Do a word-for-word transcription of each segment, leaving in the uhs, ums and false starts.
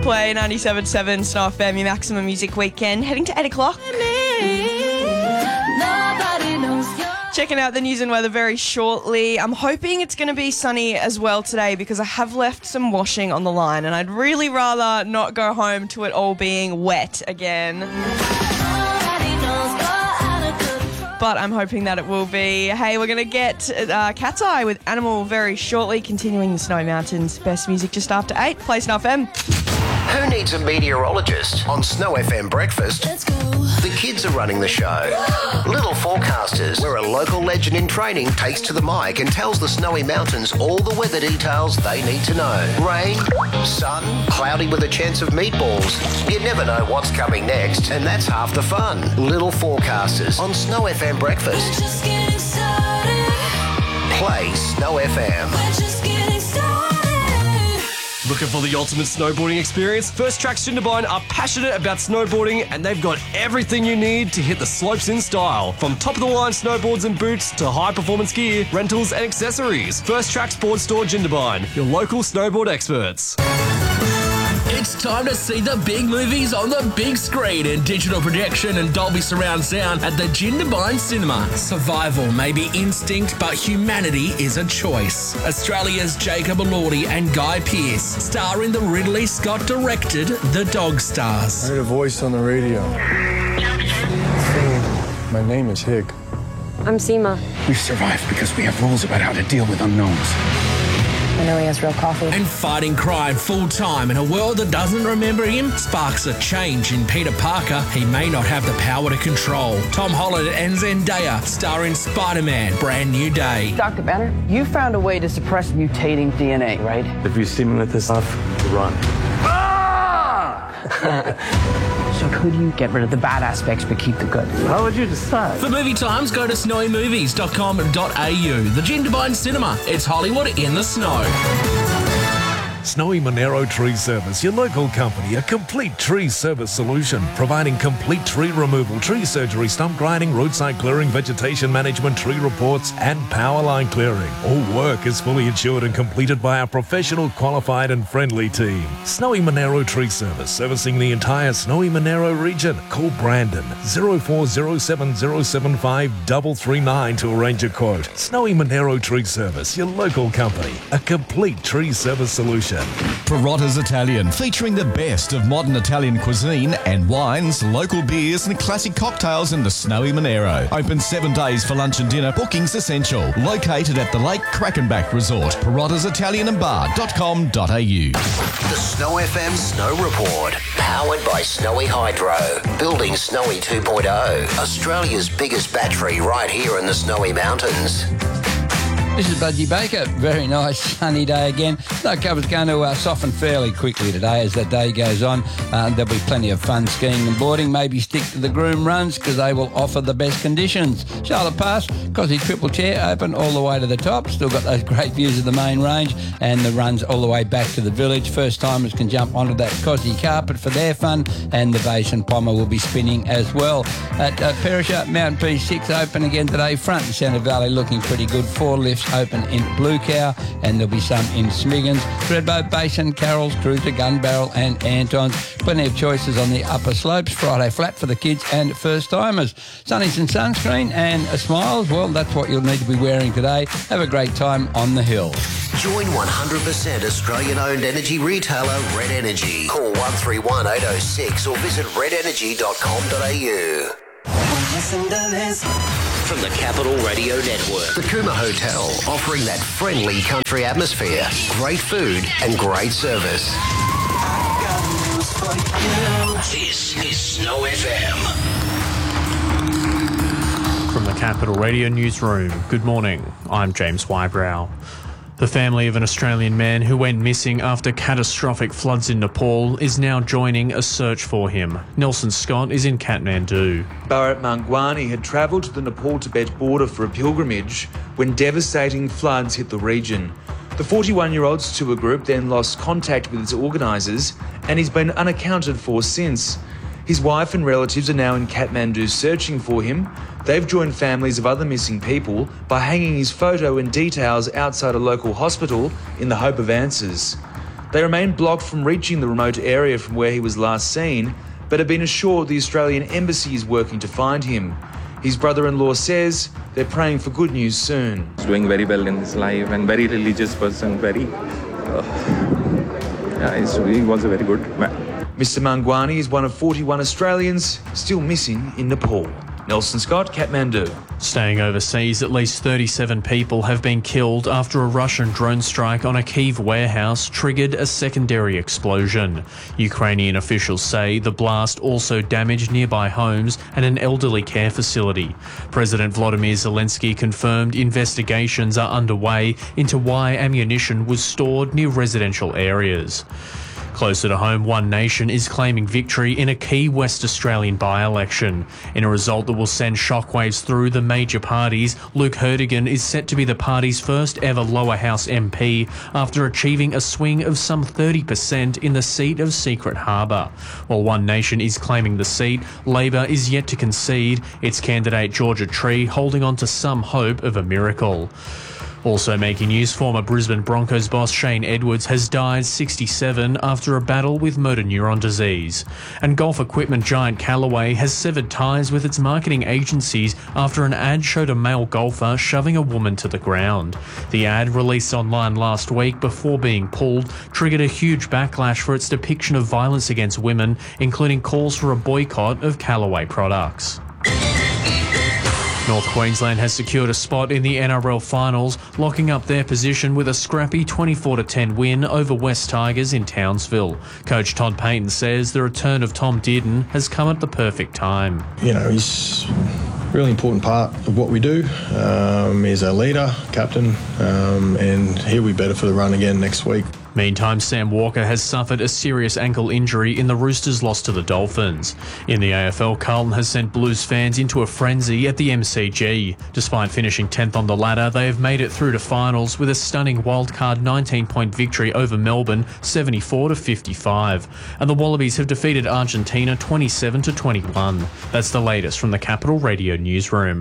play ninety-seven point seven Snow F M, your maximum music weekend, heading to eight o'clock. Checking out the news and weather very shortly. I'm hoping it's going to be sunny as well today because I have left some washing on the line and I'd really rather not go home to it all being wet again. But I'm hoping that it will be. Hey, we're going to get uh, Cat's Eye with Animal very shortly, continuing the Snowy Mountains. Best music just after eight. Play Snow F M. Who needs a meteorologist on Snow F M Breakfast? Let's go. The kids are running the show. Little Forecasters, where a local legend in training takes to the mic and tells the Snowy Mountains all the weather details they need to know. Rain, sun, cloudy with a chance of meatballs. You never know what's coming next, and that's half the fun. Little Forecasters on Snow F M Breakfast. We're just getting started. Play Snow F M. We're just getting started. Looking for the ultimate snowboarding experience? First Tracks Jindabyne are passionate about snowboarding and they've got everything you need to hit the slopes in style. From top-of-the-line snowboards and boots to high-performance gear, rentals and accessories. First Tracks Board Store Jindabyne, your local snowboard experts. It's time to see the big movies on the big screen in digital projection and Dolby surround sound at the Jindabyne Cinema. Survival may be instinct, but humanity is a choice. Australia's Jacob Elordi and Guy Pearce star in the Ridley Scott-directed The Dog Stars. I heard a voice on the radio. My name is Hig. I'm Seema. We've survived because we have rules about how to deal with unknowns. I know he has real coffee. And fighting crime full-time in a world that doesn't remember him sparks a change in Peter Parker he may not have the power to control. Tom Holland and Zendaya star in Spider-Man Brand New Day. Doctor Banner, you found a way to suppress mutating D N A, right? If you see me with this stuff, run. So could you get rid of the bad aspects but keep the good? How would you decide? For movie times, go to snowy movies dot com dot a u. The Jindabyne Cinema. It's Hollywood in the snow. Snowy Monero Tree Service, your local company, a complete tree service solution, providing complete tree removal, tree surgery, stump grinding, roadside clearing, vegetation management, tree reports, and power line clearing. All work is fully insured and completed by our professional, qualified, and friendly team. Snowy Monero Tree Service, servicing the entire Snowy Monero region. Call Brandon zero four zero seven zero seven five three three nine to arrange a quote. Snowy Monero Tree Service, your local company, a complete tree service solution. Perotta's Italian, featuring the best of modern Italian cuisine and wines, local beers and classic cocktails in the Snowy Monero. Open seven days for lunch and dinner. Bookings essential. Located at the Lake Krakenbach Resort. Perottas Italian and Bar dot com dot a u. The Snow F M Snow Report, powered by Snowy Hydro, building Snowy two point oh, Australia's biggest battery right here in the Snowy Mountains. This is Budgie Baker. Very nice sunny day again. Snow cover's going to uh, soften fairly quickly today as the day goes on. Uh, there'll be plenty of fun skiing and boarding. Maybe stick to the groom runs because they will offer the best conditions. Charlotte Pass, Cosy Triple Chair open all the way to the top. Still got those great views of the main range and the runs all the way back to the village. First timers can jump onto that Cosy carpet for their fun, and the Basin Pommer will be spinning as well. At uh, Perisher, Mountain P six open again today. Front and Centre Valley looking pretty good. Four lifts open in Blue Cow, and there'll be some in Smiggins, Threadbow Basin, Carroll's, Cruiser, Gun Barrel and Anton's. Plenty of choices on the upper slopes. Friday flat for the kids and first timers. Sunnies and sunscreen and a smiles. Well, that's what you'll need to be wearing today. Have a great time on the hill. Join one hundred percent Australian-owned energy retailer Red Energy. Call one three one eight oh six or visit red energy dot com dot a u. Listen to this. From the Capital Radio Network, the Cooma Hotel, offering that friendly country atmosphere, great food and great service. This is Snow F M. From the Capital Radio Newsroom, good morning. I'm James Wybrow. The family of an Australian man who went missing after catastrophic floods in Nepal is now joining a search for him. Nelson Scott is in Kathmandu. Bharat Mangwani had travelled to the Nepal-Tibet border for a pilgrimage when devastating floods hit the region. The forty-one-year-old's tour group then lost contact with its organisers, and he's been unaccounted for since. His wife and relatives are now in Kathmandu searching for him. They've joined families of other missing people by hanging his photo and details outside a local hospital in the hope of answers. They remain blocked from reaching the remote area from where he was last seen, but have been assured the Australian Embassy is working to find him. His brother-in-law says they're praying for good news soon. He's doing very well in his life and very religious person, very... Uh, yeah, he's, he was a very good man. Mister Mangwani is one of forty-one Australians still missing in Nepal. Nelson Scott, Kathmandu. Staying overseas, at least thirty-seven people have been killed after a Russian drone strike on a Kyiv warehouse triggered a secondary explosion. Ukrainian officials say the blast also damaged nearby homes and an elderly care facility. President Volodymyr Zelensky confirmed investigations are underway into why ammunition was stored near residential areas. Closer to home, One Nation is claiming victory in a key West Australian by-election. In a result that will send shockwaves through the major parties, Luke Hertigan is set to be the party's first ever lower house M P after achieving a swing of some thirty percent in the seat of Secret Harbour. While One Nation is claiming the seat, Labor is yet to concede, its candidate Georgia Tree holding on to some hope of a miracle. Also making news, former Brisbane Broncos boss Shane Edwards has died sixty-seven after a battle with motor neuron disease. And golf equipment giant Callaway has severed ties with its marketing agencies after an ad showed a male golfer shoving a woman to the ground. The ad, released online last week before being pulled, triggered a huge backlash for its depiction of violence against women, including calls for a boycott of Callaway products. North Queensland has secured a spot in the N R L finals, locking up their position with a scrappy twenty-four to ten win over West Tigers in Townsville. Coach Todd Payton says the return of Tom Dearden has come at the perfect time. You know, he's a really important part of what we do. Um, he's our leader, captain, um, and he'll be better for the run again next week. Meantime, Sam Walker has suffered a serious ankle injury in the Roosters' loss to the Dolphins. In the A F L, Carlton has sent Blues fans into a frenzy at the M C G. Despite finishing tenth on the ladder, they have made it through to finals with a stunning wildcard nineteen-point victory over Melbourne, seventy-four to fifty-five. And the Wallabies have defeated Argentina twenty-seven to twenty-one. That's the latest from the Capital Radio newsroom.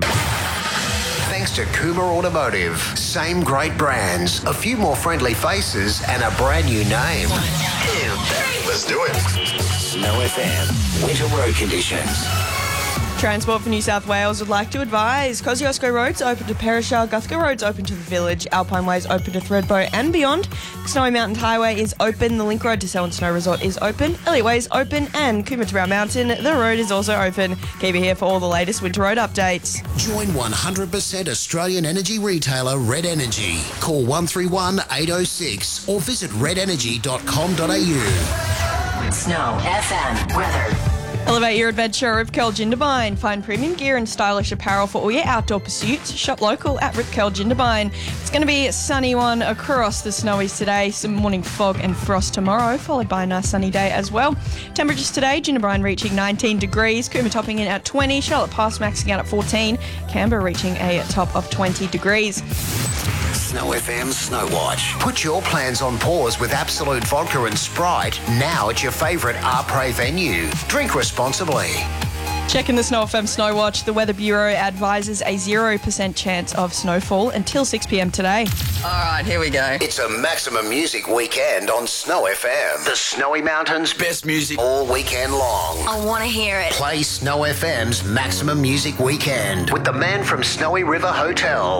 Thanks to Kuma Automotive. Same great brands, a few more friendly faces, and a brand new name. One, two, three. Let's do it. Snow F M. Winter road conditions. Transport for New South Wales would like to advise Kosciuszko Road's open to Perisher, Guthrie Road's open to the Village, Alpine Way's open to Thredbo and beyond. Snowy Mountain Highway is open, the Link Road to Selwyn Snow Resort is open, Elliot Way is open, and Coomera to Brown Mountain, the road is also open. Keep it here for all the latest winter road updates. Join one hundred percent Australian energy retailer Red Energy. Call one three one, eight oh six or visit red energy dot com dot a u. Snow F M weather. Elevate your adventure at Rip Curl Jindabyne. Find premium gear and stylish apparel for all your outdoor pursuits. Shop local at Rip Curl Jindabyne. It's going to be a sunny one across the snowies today. Some morning fog and frost tomorrow, followed by a nice sunny day as well. Temperatures today, Jindabyne reaching nineteen degrees. Coomera topping in at twenty. Charlotte Pass maxing out at fourteen. Canberra reaching a top of twenty degrees. Snow F M Snow Watch. Put your plans on pause with Absolute Vodka and Sprite now at your favourite Arpre venue. Drink responsibly. Checking the Snow F M Snow Watch, the Weather Bureau advises a zero percent chance of snowfall until six p m today. All right, here we go. It's a maximum music weekend on Snow F M. The Snowy Mountains' best music all weekend long. I want to hear it. Play Snow F M's Maximum Music Weekend with the man from Snowy River Hotel.